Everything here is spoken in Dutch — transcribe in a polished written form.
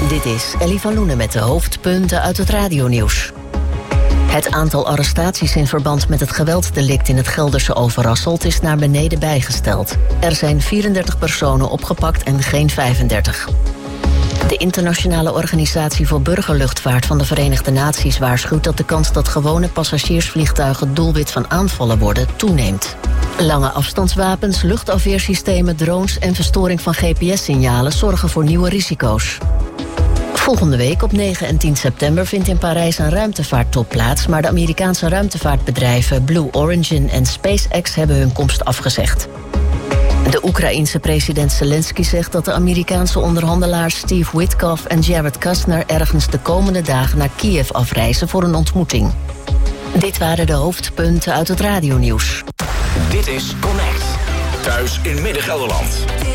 Dit is Ellie van Loenen met de hoofdpunten uit het radionieuws. Het aantal arrestaties in verband met het geweldsdelict in het Gelderse Overasselt is naar beneden bijgesteld. Er zijn 34 personen opgepakt en geen 35. De Internationale Organisatie voor Burgerluchtvaart van de Verenigde Naties waarschuwt dat de kans dat gewone passagiersvliegtuigen doelwit van aanvallen worden toeneemt. Lange afstandswapens, luchtafweersystemen, drones en verstoring van GPS-signalen zorgen voor nieuwe risico's. Volgende week op 9 en 10 september vindt in Parijs een ruimtevaarttop plaats, maar de Amerikaanse ruimtevaartbedrijven Blue Origin en SpaceX hebben hun komst afgezegd. De Oekraïense president Zelensky zegt dat de Amerikaanse onderhandelaars Steve Witkoff en Jared Kushner ergens de komende dagen naar Kiev afreizen voor een ontmoeting. Dit waren de hoofdpunten uit het radionieuws. Dit is Connect. Thuis in Midden-Gelderland.